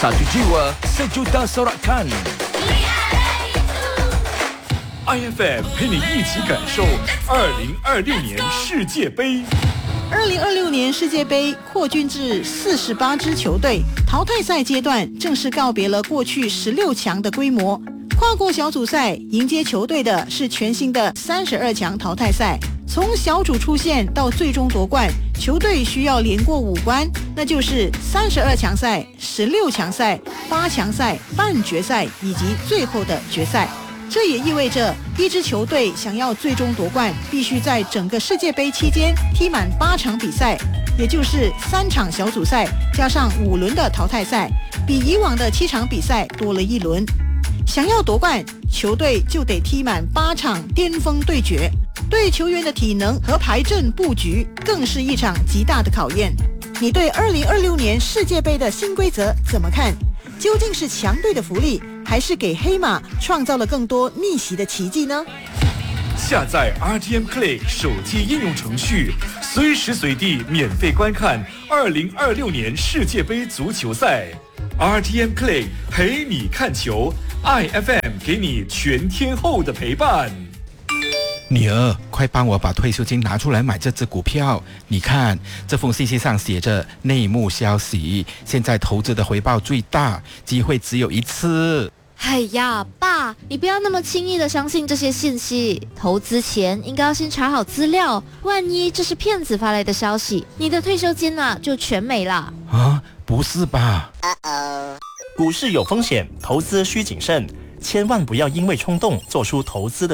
Satu jiwa, sejuta sorakan. IFM 陪你一起感受2026年世界杯。 2026年世界杯扩军至48支球队，淘汰赛阶段正式告别了过去16强的规模。跨过小组赛迎接球队的是全新的32强淘汰赛。从小组出线到最终夺冠，球队需要连过5关，那就是32强赛、16强赛、8强赛、半决赛以及最后的决赛。这也意味着一支球队想要最终夺冠，必须在整个世界杯期间踢满8场比赛，也就是3场小组赛加上5轮的淘汰赛，比以往的7场比赛多了1轮。想要夺冠，球队就得踢满8场巅峰对决，对球员的体能和排阵布局更是一场极大的考验。你对2026年世界杯的新规则怎么看？究竟是强队的福利，还是给黑马创造了更多逆袭的奇迹呢？ 下载 RTM Play 手机应用程序，随时随地免费观看2026年世界杯足球赛。RTM Play 陪你看球，IFM 给你全天候的陪伴。 女儿，快帮我把退休金拿出来买这只股票。你看，这封信息上写着内幕消息，现在投资的回报最大，机会只有一次。 哎呀，爸，你不要那么轻易的相信这些信息，投资前应该要先查好资料，万一这是骗子发来的消息，你的退休金啊就全没了。 啊，不是吧？ 股市有风险，投资需谨慎，千万不要因为冲动做出投资的